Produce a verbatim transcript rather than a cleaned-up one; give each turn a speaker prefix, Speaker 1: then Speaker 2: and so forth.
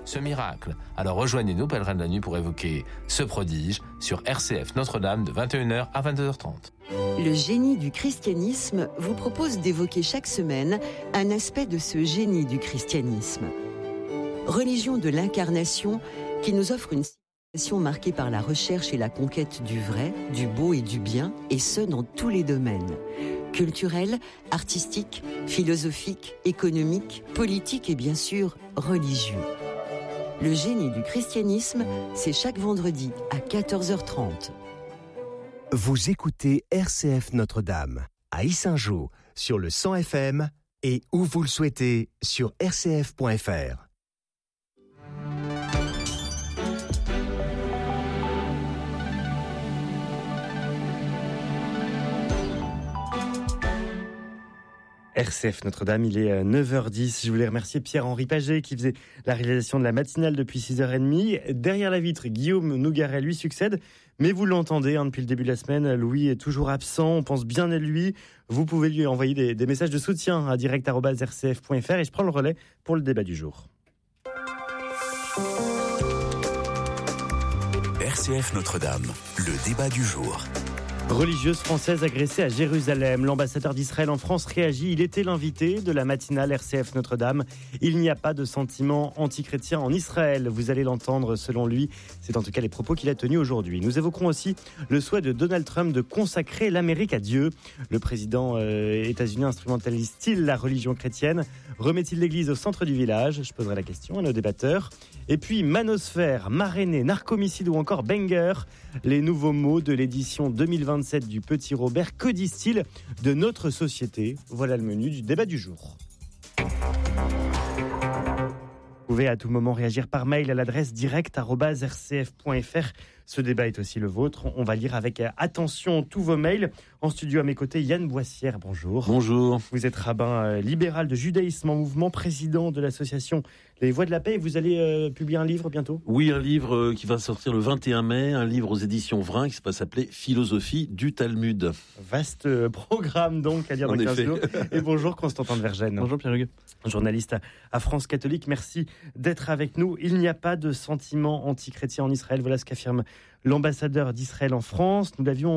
Speaker 1: ce miracle. Alors rejoignez-nous, pèlerins de la nuit, pour évoquer ce prodige sur R C F Notre-Dame de vingt et une heures à vingt-deux heures trente.
Speaker 2: Le génie du christianisme vous propose d'évoquer chaque semaine un aspect de ce génie du christianisme. Religion de l'incarnation qui nous offre une civilisation marquée par la recherche et la conquête du vrai, du beau et du bien, et ce dans tous les domaines. Culturel, artistique, philosophique, économique, politique et bien sûr religieux. Le génie du christianisme, c'est chaque vendredi à quatorze heures trente.
Speaker 3: Vous écoutez R C F Notre-Dame à Yssingeaux sur le cent F M et où vous le souhaitez sur r c f point f r.
Speaker 4: R C F Notre-Dame, il est neuf heures dix. Je voulais remercier Pierre-Henri Paget qui faisait la réalisation de la matinale depuis six heures trente. Derrière la vitre, Guillaume Nougaret lui succède. Mais vous l'entendez, hein, depuis le début de la semaine, Louis est toujours absent. On pense bien à lui. Vous pouvez lui envoyer des, des messages de soutien à direct arobase r c f point f r et je prends le relais pour le débat du jour.
Speaker 5: R C F Notre-Dame, le débat du jour.
Speaker 4: Religieuse française agressée à Jérusalem. L'ambassadeur d'Israël en France réagit. Il était l'invité de la matinale R C F Notre-Dame. Il n'y a pas de sentiment antichrétien en Israël. Vous allez l'entendre selon lui. C'est en tout cas les propos qu'il a tenus aujourd'hui. Nous évoquerons aussi le souhait de Donald Trump de consacrer l'Amérique à Dieu. Le président euh, états-unien instrumentalise-t-il la religion chrétienne? Remet-il l'église au centre du village? Je poserai la question à nos débatteurs. Et puis Manosphère, Maréné, Narcomicide ou encore Banger. Les nouveaux mots de l'édition deux mille vingt-sept du Petit Robert. Que disent-ils de notre société? Voilà le menu du débat du jour. Vous pouvez à tout moment réagir par mail à l'adresse direct arobase r c f point f r. Ce débat est aussi le vôtre. On va lire avec attention tous vos mails. En studio à mes côtés, Yann Boissière, bonjour.
Speaker 6: Bonjour.
Speaker 4: Vous êtes rabbin libéral de judaïsme en mouvement, président de l'association Les Voix de la Paix. Et vous allez euh, publier un livre bientôt?
Speaker 6: Oui, un livre euh, qui va sortir le vingt et un mai, un livre aux éditions Vrin qui va s'appeler Philosophie du Talmud.
Speaker 4: Vaste euh, programme donc à lire dans quinze jours. Et bonjour Constantin de Vergennes.
Speaker 6: Bonjour Pierre-Hugues.
Speaker 4: Journaliste à, à France Catholique, merci d'être avec nous. Il n'y a pas de sentiment antichrétien en Israël, voilà ce qu'affirme l'ambassadeur d'Israël en France. Nous l'avions